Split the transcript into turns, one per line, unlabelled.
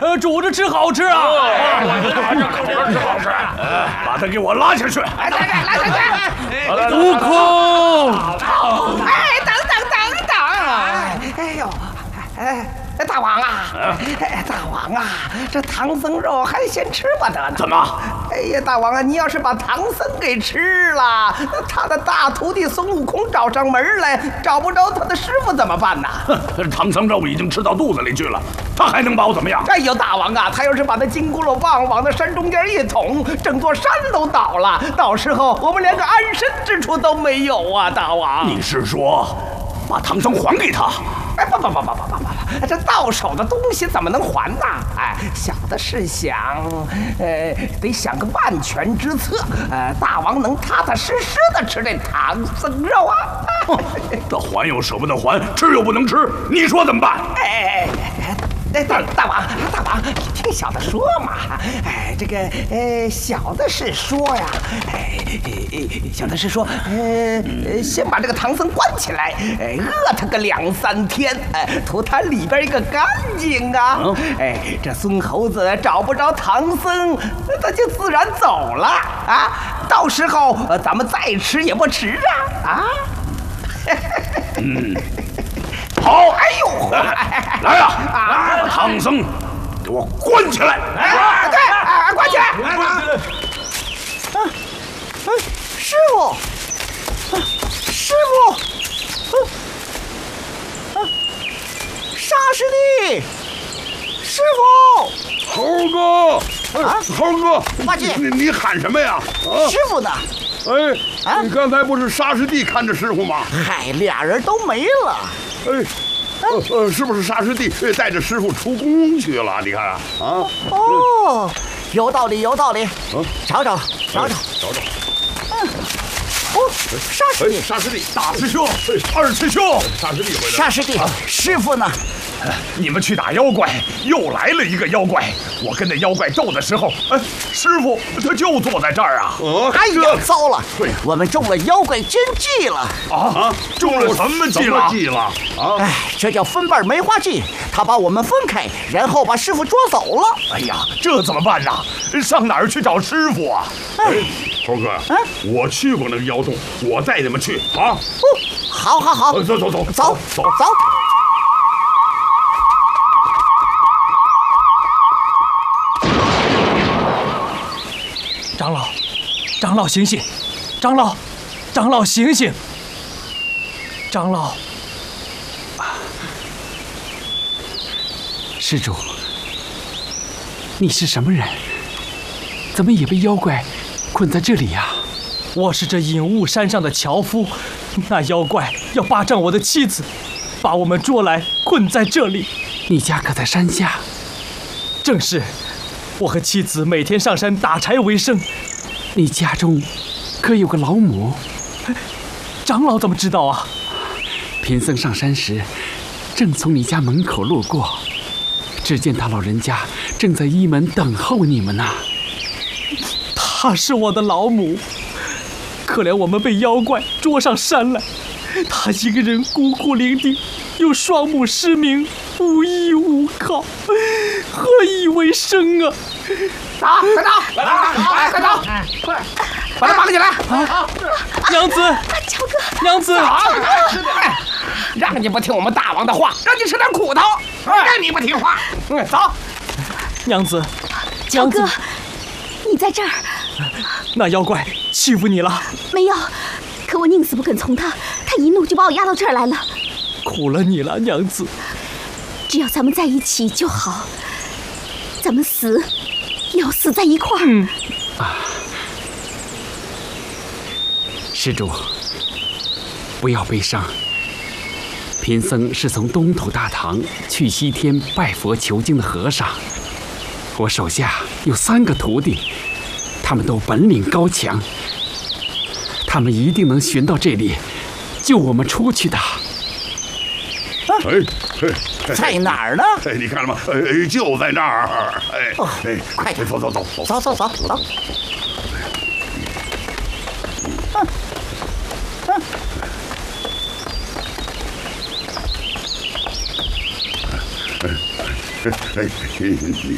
煮着吃好吃啊！
这口着吃好吃，把他给我拉下去！
拉下去！
悟空！
哎，等！哎呦，大王啊，大王啊，这唐僧肉还先吃不得呢。
怎么？
哎呀，大王啊，你要是把唐僧给吃了，他的大徒弟孙悟空找上门来，找不着他的师傅怎么办呢？
唐僧肉已经吃到肚子里去了，他还能把我怎么样？
哎呦，大王啊，他要是把那金箍噜往那山中间一捅，整座山都倒了，到时候我们连个安身之处都没有啊，大王。
你是说把唐僧还给他？
哎，不，这到手的东西怎么能还呢？哎，小的是想，得想个万全之策，大王能踏踏实实的吃这唐僧肉啊。
这还又舍不得还，吃又不能吃，你说怎么办？
大王，你听小的说嘛。哎，这个小的是说呀，小的是说，先把这个唐僧关起来，饿他个2、3天，图他里边一个干净啊。这孙猴子找不着唐僧，他就自然走了啊。到时候咱们再吃也不迟啊。
好，
哎呦，
来呀！把唐僧给我关起来！
对，关起来！
师傅，沙师弟，师傅，
猴哥，
八戒，
你喊什么呀？
师傅呢？
你刚才不是沙师弟看着师傅吗？
嗨，俩人都没了。
是不是沙师弟带着师傅出宫去了？你看啊，
哦，有道理。找。
沙师弟，
大师兄，二师兄，
沙师弟回来了。
沙师弟，师傅呢？
你们去打妖怪，又来了一个妖怪。我跟那妖怪斗的时候，师傅他就坐在这儿啊。
哎呀，糟了，我们中了妖怪真计了
啊！中了什么计了？
哎，这叫分瓣梅花计。他把我们分开，然后把师傅捉走了。
哎呀，这怎么办呢？上哪儿去找师傅啊？
猴哥，我去过那个妖洞，我带你们去啊！
好，
走。
长老醒醒！长老醒醒！长老，
施主，你是什么人？怎么也被妖怪困在这里呀？
我是这隐雾山上的樵夫，那妖怪要霸占我的妻子，把我们捉来困在这里。
你家可在山下？
正是，我和妻子每天上山打柴为生。
你家中可有个老母？
长老怎么知道啊？
贫僧上山时，正从你家门口路过，只见他老人家正在一门等候你们呢。
她是我的老母，可怜我们被妖怪捉上山来，她一个人孤苦伶仃，又双目失明，无依无靠，何以为生啊？
快走！快，把他绑起来！
娘子，
乔哥，
娘子，
让你不听我们大王的话，让你吃点苦头，让你不听话。走，
娘子，
乔哥，你在这儿？
那妖怪欺负你了？
没有，可我宁死不肯从他，他一怒就把我押到这儿来了。
苦了你了，娘子。
只要咱们在一起就好，咱们死也要死在一块儿。
施主，不要悲伤。贫僧是从东土大唐去西天拜佛求经的和尚，我手下有3个徒弟，他们都本领高强，他们一定能寻到这里，救我们出去的。
在哪儿呢？
你看了吗？就在那儿。
快点，
走。